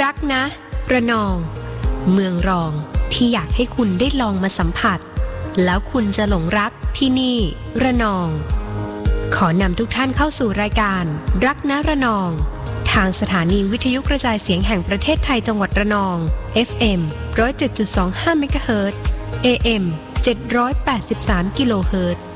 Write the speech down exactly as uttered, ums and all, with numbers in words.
รักนะระนองเมืองรองที่อยากให้คุณได้ลองมาสัมผัสแล้วคุณจะหลงรักที่นี่ระนองขอนำทุกท่านเข้าสู่รายการรักนะระนองทางสถานีวิทยุกระจายเสียงแห่งประเทศไทยจังหวัดระนอง เอฟ เอ็ม หนึ่งศูนย์เจ็ดจุดสองห้า เมกะเฮิรตซ์ เอ เอ็ม เจ็ดร้อยแปดสิบสาม กิโลเฮิรตซ์